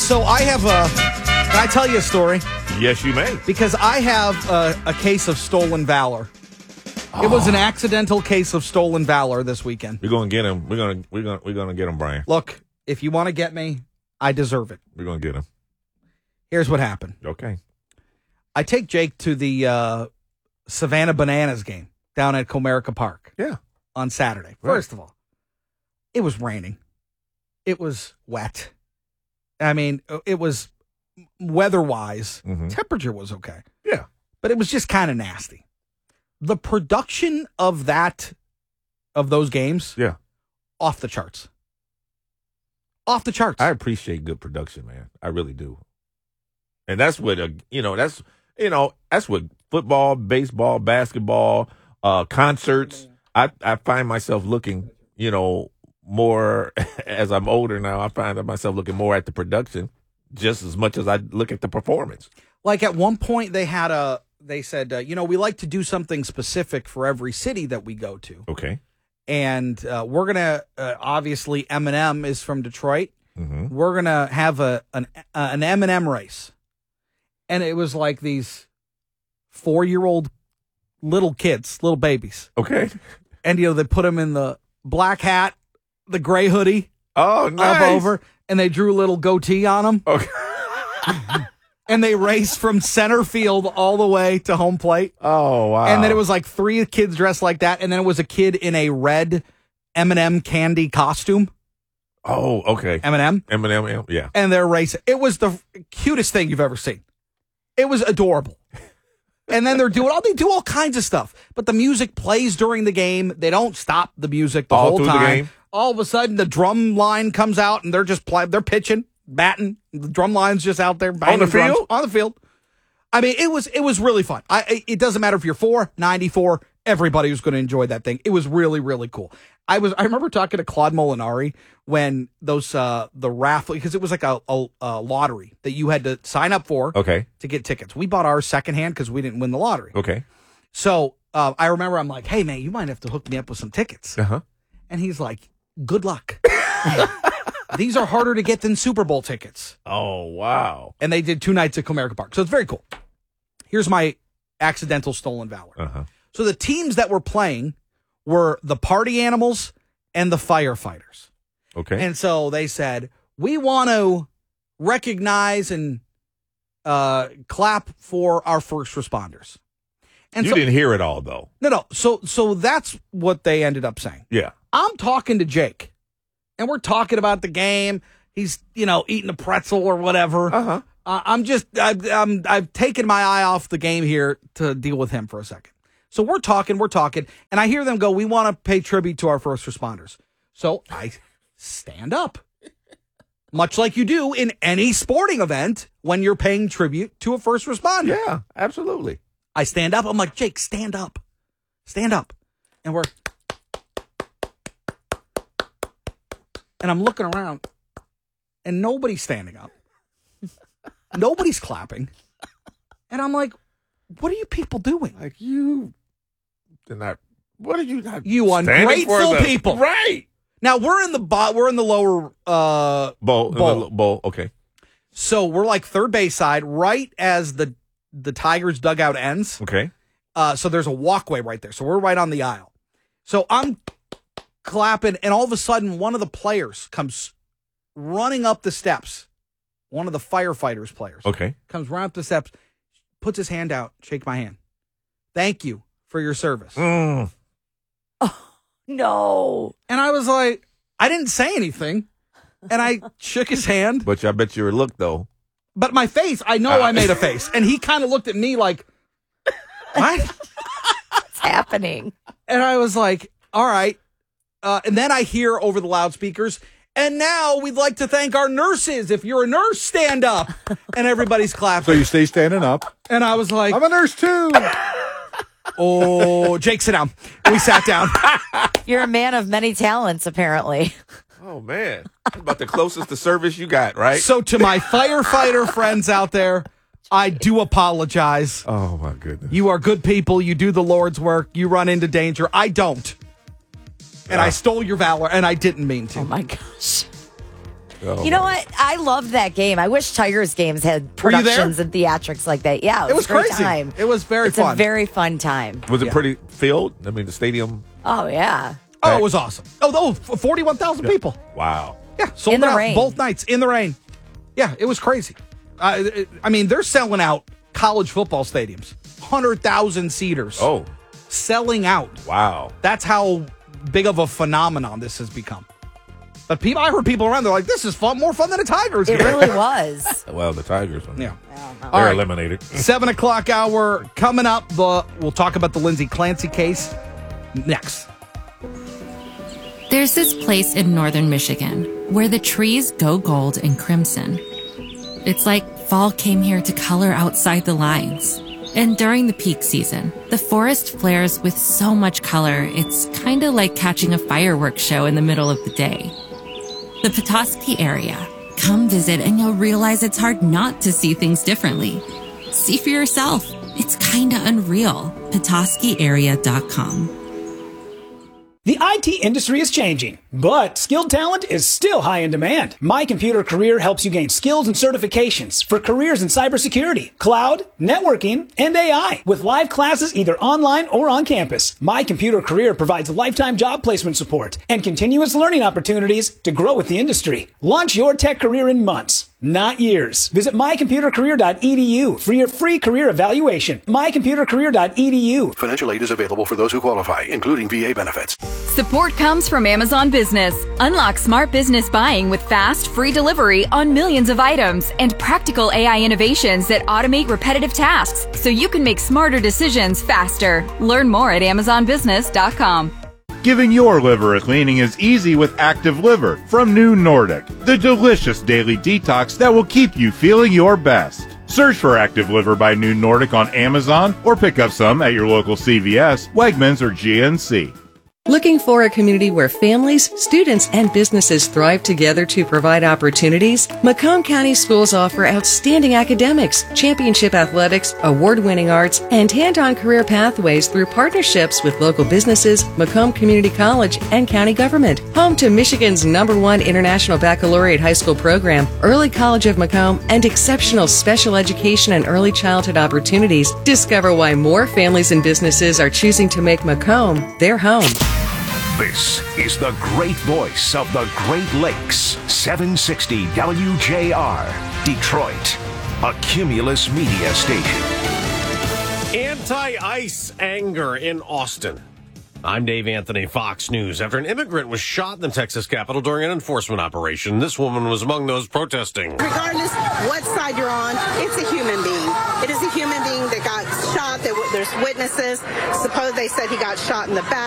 So I have can I tell you a story? Yes, you may. Because I have a case of stolen valor. It was an accidental case of stolen valor this weekend. We're gonna get him. We're gonna get him, Brian. Look, if you want to get me, I deserve it. We're gonna get him. Here's what happened. Okay. I take Jake to the Savannah Bananas game down at Comerica Park. Yeah. On Saturday. Right. First of all, it was raining. It was wet. I mean, it was weather-wise. Mm-hmm. Temperature was okay. Yeah. But it was just kind of nasty. The production of those games, Yeah. off the charts. Off the charts. I appreciate good production, man. I really do. And that's what that's what football, baseball, basketball, concerts. I find myself looking, more as I'm older now. I find myself looking more at the production just as much as I look at the performance. Like at one point they said, we like to do something specific for every city that we go to. Okay. And we're going to, obviously, Eminem is from Detroit. Mm-hmm. We're going to have an Eminem race. And it was like these 4-year-old little kids, little babies. Okay. And, they put them in the black hat, the gray hoodie. Oh, nice. Up over. And they drew a little goatee on them. Okay. And they raced from center field all the way to home plate. Oh, wow. And then it was like 3 kids dressed like that. And then it was a kid in a red M&M candy costume. Oh, okay. Eminem, yeah. And they're racing. It was the cutest thing you've ever seen. It was adorable. And then they do all kinds of stuff. But the music plays during the game. They don't stop the music the whole through time. The game? All of a sudden, the drum line comes out and they're just they're pitching, batting. The drum line's just out there banging on the field. Drums, on the field. I mean, it was really fun. It doesn't matter if you're 4, 94. Everybody was going to enjoy that thing. It was really, really cool. I remember talking to Claude Molinari when those the raffle, because it was like a lottery that you had to sign up for. Okay. To get tickets. We bought ours secondhand because we didn't win the lottery. Okay. So I remember I'm like, hey man, you might have to hook me up with some tickets. Uh-huh. And he's like, good luck. These are harder to get than Super Bowl tickets. Oh, wow. And they did 2 nights at Comerica Park. So it's very cool. Here's my accidental stolen valor. Uh-huh. So the teams that were playing were the Party Animals and the Firefighters. Okay. And so they said, we want to recognize and clap for our first responders. And you didn't hear it all, though. No. So that's what they ended up saying. Yeah. I'm talking to Jake, and we're talking about the game. He's, eating a pretzel or whatever. Uh-huh. I've taken my eye off the game here to deal with him for a second. So we're talking, and I hear them go, we want to pay tribute to our first responders. So I stand up, much like you do in any sporting event when you're paying tribute to a first responder. Yeah, absolutely. I stand up. I'm like, Jake, stand up. Stand up. And I'm looking around, and nobody's standing up. Nobody's clapping. And I'm like, what are you people doing? What are you not? You ungrateful people. Right. Now we're in the lower bowl. Okay. So we're like third base side, right as the Tigers dugout ends. Okay. So there's a walkway right there. So we're right on the aisle. So I'm clapping, and all of a sudden one of the players comes running up the steps. One of the Firefighters players. Okay. Comes running up the steps, puts his hand out, shake my hand. Thank you for your service. Mm. Oh, no. And I was like, I didn't say anything. And I shook his hand. But I bet you look, though. But my face, I know I made a face. And he kind of looked at me like, what? What's happening? And I was like, all right. And then I hear over the loudspeakers, and now we'd like to thank our nurses. If you're a nurse, stand up. And everybody's clapping. So you stay standing up. And I was like, I'm a nurse too. Oh, Jake, sit down. And we sat down. You're a man of many talents, apparently. Oh, man. That's about the closest to service you got, right? So to my firefighter friends out there, I do apologize. Oh, my goodness. You are good people. You do the Lord's work. You run into danger. I don't. And I stole your valor, and I didn't mean to. Oh, my gosh. Oh, You know what? I loved that game. I wish Tigers games had Were you there? productions and theatrics like that. Yeah, It was a great crazy. time. It was very It's fun. a very fun time. Was it Yeah. pretty filled? I mean, the stadium. Oh, yeah. Oh, it was awesome. Oh, 41,000 people. Wow. Yeah, sold In the it out rain. both nights in the rain. Yeah, it was crazy. I mean, they're selling out college football stadiums, 100,000 seaters. Oh, Selling out. wow. That's how big of a phenomenon this has become. But I heard people around, they're like, this is fun, more fun than a Tigers It game. really was. Well, the Tigers. Yeah. They're All right. eliminated. 7 o'clock hour coming up. We'll talk about the Lindsey Clancy case next. There's this place in northern Michigan where the trees go gold and crimson. It's like fall came here to color outside the lines. And during the peak season, the forest flares with so much color, it's kind of like catching a fireworks show in the middle of the day. The Petoskey area. Come visit and you'll realize it's hard not to see things differently. See for yourself. It's kind of unreal. PetoskeyArea.com. The IT industry is changing, but skilled talent is still high in demand. My Computer Career helps you gain skills and certifications for careers in cybersecurity, cloud, networking, and AI, with live classes either online or on campus. My Computer Career provides lifetime job placement support and continuous learning opportunities to grow with the industry. Launch your tech career in months, not years. Visit mycomputercareer.edu for your free career evaluation. mycomputercareer.edu. Financial aid is available for those who qualify, including VA benefits. Support comes from Amazon Business. Unlock smart business buying with fast, free delivery on millions of items and practical AI innovations that automate repetitive tasks so you can make smarter decisions faster. Learn more at AmazonBusiness.com. Giving your liver a cleaning is easy with Active Liver from New Nordic, the delicious daily detox that will keep you feeling your best. Search for Active Liver by New Nordic on Amazon or pick up some at your local CVS, Wegmans, or GNC. Looking for a community where families, students, and businesses thrive together to provide opportunities? Macomb County Schools offer outstanding academics, championship athletics, award-winning arts, and hand-on career pathways through partnerships with local businesses, Macomb Community College, and county government. Home to Michigan's #1 International Baccalaureate High School program, Early College of Macomb, and exceptional special education and early childhood opportunities. Discover why more families and businesses are choosing to make Macomb their home. This is the great voice of the Great Lakes, 760 WJR, Detroit, a Cumulus media station. Anti-ICE anger in Austin. I'm Dave Anthony, Fox News. After an immigrant was shot in the Texas Capitol during an enforcement operation, this woman was among those protesting. Regardless what side you're on, it's a human being. It is a human being that got shot. There's witnesses. Suppose they said he got shot in the back.